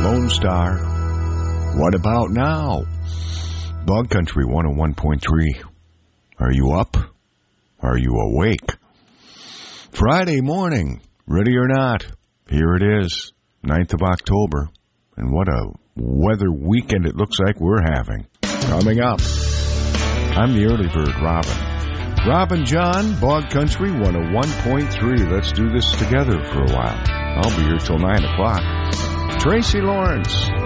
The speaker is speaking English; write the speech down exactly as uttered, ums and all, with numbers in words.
Lone Star. What about now? Bug Country one oh one point three. Are you up? Are you awake? Friday morning, ready or not, here it is, ninth of October. And what a weather weekend it looks like we're having. Coming up, I'm the early bird, Robin. Robin John, Bog Country one oh one point three. Let's do this together for a while. I'll be here till nine o'clock. Tracy Lawrence.